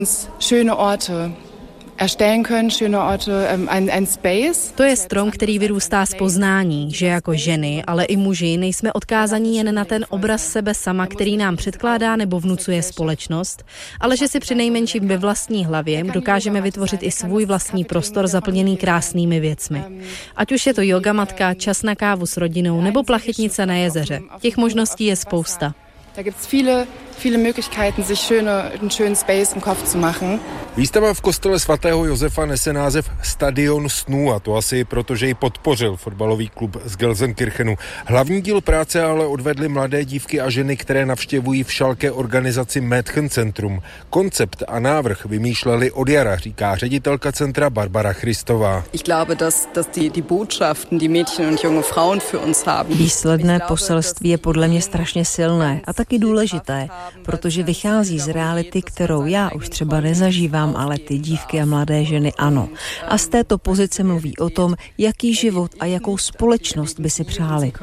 Schöne Orte erstellen können, schöne Orte, ein space. To je strom, který vyrůstá z poznání, že jako ženy, ale i muži nejsme odkázaní jen na ten obraz sebe sama, který nám předkládá nebo vnucuje společnost, ale že si přinejmenším ve vlastní hlavě dokážeme vytvořit i svůj vlastní prostor zaplněný krásnými věcmi. Ať už je to jogamatka, čas na kávu s rodinou nebo plachetnice na jezeře. Těch možností je spousta. Da gibt's viele Möglichkeiten, sich einen schönen Space im Kopf zu machen. Výstava v kostele svatého Josefa nese název Stadion snů, a to asi proto, že ji podpořil fotbalový klub z Gelsenkirchenu. Hlavní díl práce ale odvedly mladé dívky a ženy, které navštěvují v Schalke organizaci Mädchenzentrum. Koncept a návrh vymýšleli od jara, říká ředitelka centra Barbara Christová. Ich glaube, dass die Botschaften, die Mädchen und junge Frauen für uns haben. Výsledné poselství je podle mě strašně silné a taky důležité, protože vychází z reality, kterou já už třeba nezažívám, ale ty dívky a mladé ženy ano. A z této pozice mluví o tom, jaký život a jakou společnost by si přáli.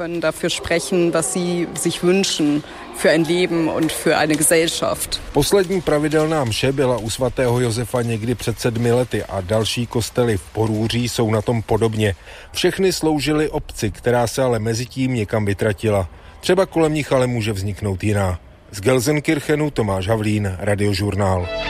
Poslední pravidelná mše byla u svatého Josefa někdy před 7 lety a další kostely v Porúří jsou na tom podobně. Všechny sloužily obci, která se ale mezitím někam vytratila. Třeba kolem nich ale může vzniknout jiná. Z Gelsenkirchenu Tomáš Havlín, Radiožurnál.